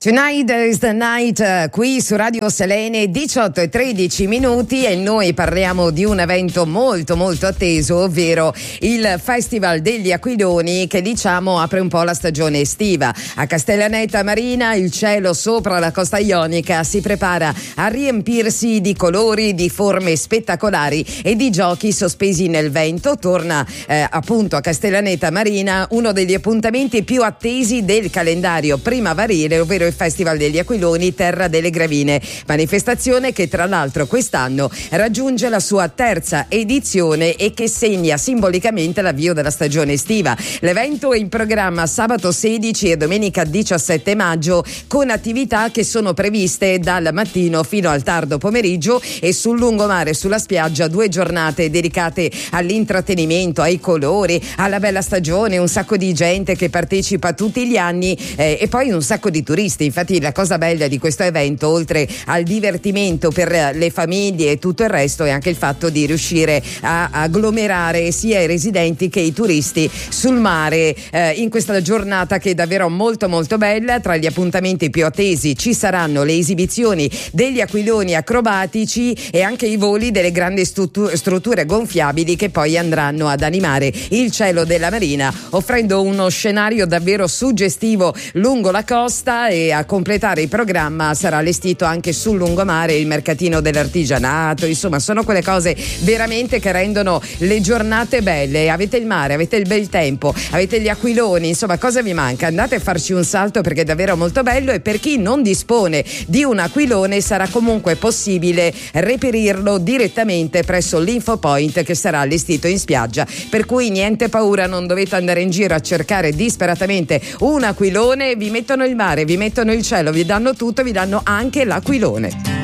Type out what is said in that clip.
Tonight is the night, qui su Radio Selene, 18:13 e noi parliamo di un evento molto molto atteso, ovvero il Festival degli Aquiloni, che diciamo apre un po' la stagione estiva. A Castellaneta Marina il cielo sopra la costa ionica si prepara a riempirsi di colori, di forme spettacolari e di giochi sospesi nel vento. Torna appunto a Castellaneta Marina uno degli appuntamenti più attesi del calendario primaverile, ovvero il Festival degli Aquiloni, Terra delle Gravine, manifestazione che tra l'altro quest'anno raggiunge la sua terza edizione e che segna simbolicamente l'avvio della stagione estiva. L'evento è in programma sabato 16 e domenica 17 maggio con attività che sono previste dal mattino fino al tardo pomeriggio, e sul lungomare, sulla spiaggia, 2 giornate dedicate all'intrattenimento, ai colori, alla bella stagione, un sacco di gente che partecipa tutti gli anni e poi un sacco di turisti. Infatti la cosa bella di questo evento, oltre al divertimento per le famiglie e tutto il resto, è anche il fatto di riuscire a agglomerare sia i residenti che i turisti sul mare in questa giornata che è davvero molto molto bella. Tra gli appuntamenti più attesi ci saranno le esibizioni degli aquiloni acrobatici e anche i voli delle grandi strutture gonfiabili che poi andranno ad animare il cielo della marina, offrendo uno scenario davvero suggestivo lungo la costa. E a completare il programma sarà allestito anche sul lungomare il mercatino dell'artigianato. Insomma, sono quelle cose veramente che rendono le giornate belle. Avete il mare, avete il bel tempo, avete gli aquiloni, insomma, cosa vi manca? Andate a farci un salto perché è davvero molto bello, e per chi non dispone di un aquilone sarà comunque possibile reperirlo direttamente presso l'Infopoint che sarà allestito in spiaggia, per cui niente paura, non dovete andare in giro a cercare disperatamente un aquilone. Vi mettono il mare, vi mettono il cielo, vi danno tutto, vi danno anche l'aquilone.